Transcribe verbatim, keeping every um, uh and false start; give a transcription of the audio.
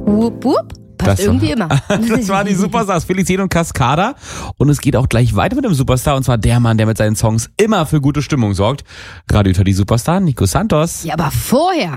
Wupp, wupp. Passt Das irgendwie war, immer. Das waren die Superstars Felicien und Cascada. Und es geht auch gleich weiter mit dem Superstar. Und zwar der Mann, der mit seinen Songs immer für gute Stimmung sorgt. Radio Teddy Superstar, Nico Santos. Ja, aber vorher